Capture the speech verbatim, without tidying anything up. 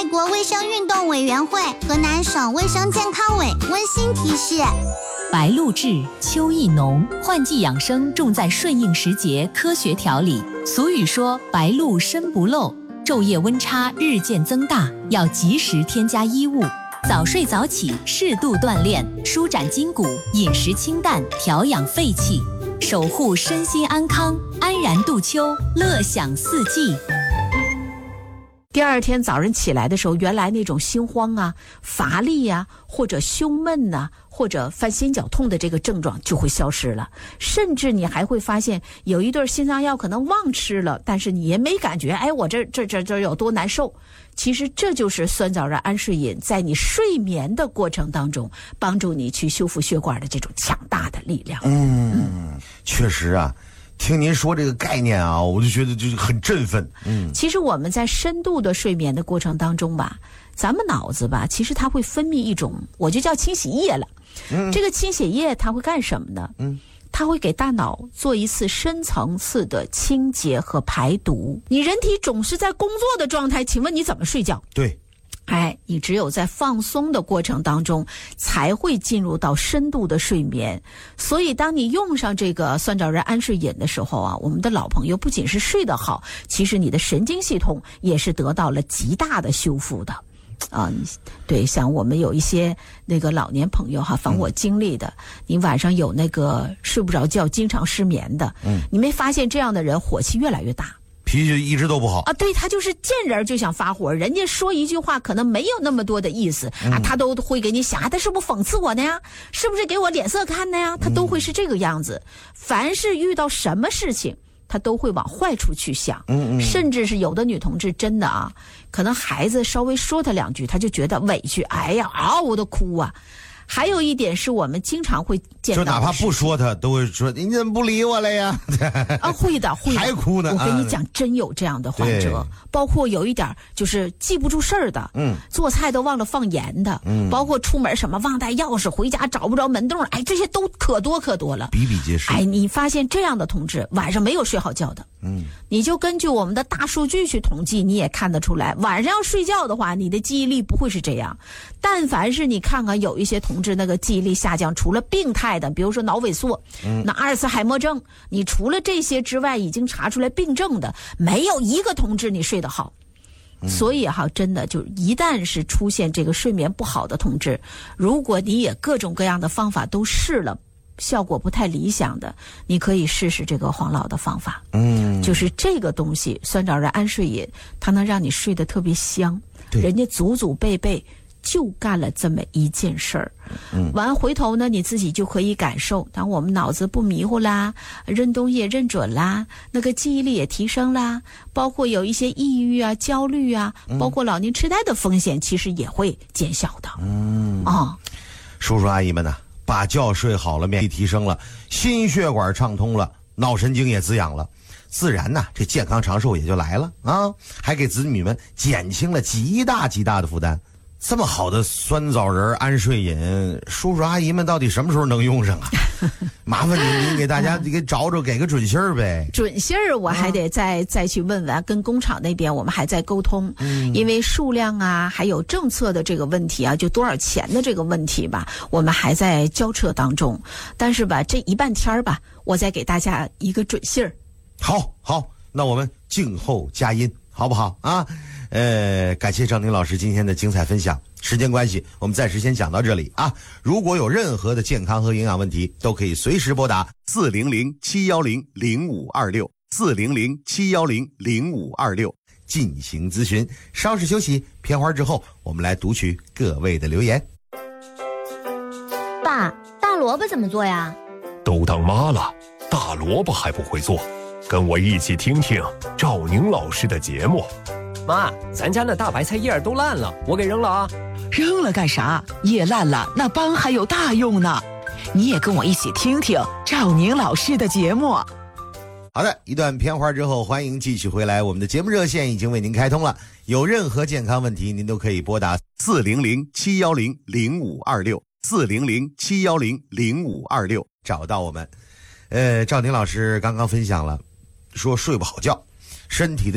国卫生运动委员会、河南省卫生健康委温馨提示： 白露至，秋意浓，换季养生重在顺应时节，科学调理。俗语说白露身不露，昼夜温差日渐增大，要及时添加衣物。早睡早起，适度锻炼，舒展筋骨，饮食清淡，调养肺气，守护身心安康，安然度秋，乐享四季。 第二天早上起来的时候，原来那种心慌啊、乏力呀、啊，或者胸闷呐、啊，或者犯心绞痛的这个症状就会消失了。甚至你还会发现，有一对心脏药可能忘吃了，但是你也没感觉，哎，我这这这这有多难受。其实这就是酸枣仁安睡饮在你睡眠的过程当中，帮助你去修复血管的这种强大的力量。 嗯，嗯确实啊。听您说这个概念啊，我就觉得就是很振奋。嗯， 其实我们在深度的睡眠的过程当中吧，咱们脑子吧，其实它会分泌一种，我就叫清洗液了。嗯，这个清洗液它会干什么呢？嗯，它会给大脑做一次深层次的清洁和排毒。你人体总是在工作的状态，请问你怎么睡觉？ 对。 哎，你只有在放松的过程当中才会进入到深度的睡眠。所以当你用上这个酸枣仁安睡饮的时候啊，我们的老朋友不仅是睡得好，其实你的神经系统也是得到了极大的修复的。啊，对，像我们有一些那个老年朋友哈，反我经历的，嗯、你晚上有那个睡不着觉、经常失眠的，嗯，你没发现这样的人火气越来越大？ 脾气一直都不好啊，对，他就是见人就想发火，人家说一句话可能没有那么多的意思、嗯、啊，他都会给你想啊，他是不是讽刺我的呀？是不是给我脸色看的呀？他都会是这个样子。嗯、凡是遇到什么事情，他都会往坏处去想。嗯嗯，甚至是有的女同志真的啊，可能孩子稍微说他两句，他就觉得委屈，哎呀，嗷嗷的哭啊。还有一点是我们经常会见到的， 就哪怕不说他都会说你怎么不理我了呀？ 啊，会的，会的， 还哭呢。 我跟你讲，真有这样的患者，包括有一点就是记不住事儿的，嗯，做菜都忘了放盐的，嗯，包括出门什么忘带钥匙，回家找不着门洞，哎，这些都可多可多了， 比比皆是。 哎，你发现这样的同志晚上没有睡好觉的，嗯，你就根据我们的大数据去统计，你也看得出来，晚上要睡觉的话，你的记忆力不会是这样。但凡是你看看有一些同志那个记忆力下降，除了病态的，比如说脑萎缩，嗯，那阿尔茨海默症，你除了这些之外，已经查出来病症的，没有一个同志你睡得好。嗯、所以哈，真的就一旦是出现这个睡眠不好的同志，如果你也各种各样的方法都试了，效果不太理想的，你可以试试这个黄老的方法。嗯，就是这个东西，酸枣仁安睡饮，它能让你睡得特别香。人家祖祖辈辈就干了这么一件事儿，嗯，完回头呢，你自己就可以感受，当我们脑子不迷糊啦，认东西也认准啦，那个记忆力也提升啦，包括有一些抑郁啊、焦虑啊，包括老年痴呆的风险，其实也会减小的。嗯啊、哦， 叔叔阿姨们呢，把觉睡好了，免疫力提升了，心血管畅通了，脑神经也滋养了。自然呢，这健康长寿也就来了啊，还给子女们减轻了极大极大的负担。这么好的酸枣仁安睡饮，叔叔阿姨们到底什么时候能用上啊？麻烦你，你给大家给找找，给个准信儿呗。 准信儿我还得再、啊、再去问问，跟工厂那边我们还在沟通，嗯，因为数量啊，还有政策的这个问题啊，就多少钱的这个问题吧，我们还在交涉当中。但是吧，这一半天儿吧，我再给大家一个准信儿。 好，好，那我们静候佳音，好不好啊？呃，感谢赵宁老师今天的精彩分享。时间关系，我们暂时先讲到这里啊。如果有任何的健康和营养问题，都可以随时拨打四零零七幺零零五二六四零零七幺零零五二六进行咨询。稍事休息，片花之后，我们来读取各位的留言。 爸，大萝卜怎么做呀？ 都当妈了，大萝卜还不会做？跟我一起听听赵宁老师的节目。 妈，咱家那大白菜叶都烂了，我给扔了啊。 扔了干啥？叶烂了，那帮还有大用呢。你也跟我一起听听赵宁老师的节目。 好的，一段片花之后，欢迎继续回来。我们的节目热线已经为您开通了，有任何健康问题，您都可以拨打四零零七幺零零五二六四零零七幺零零五二六找到我们。呃，赵宁老师刚刚分享了，说睡不好觉，身体的